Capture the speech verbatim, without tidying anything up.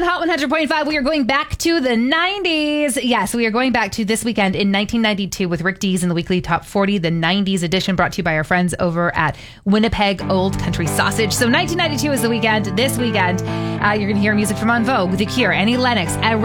on Hot one hundred point five. We are going back to the nineties. Yes, we are going back to this weekend in nineteen ninety-two with Rick Dees in the weekly Top forty, the nineties edition, brought to you by our friends over at Winnipeg Old Country Sausage. So nineteen ninety-two is the weekend. This weekend, uh, you're going to hear music from En Vogue, The Cure, Annie Lennox,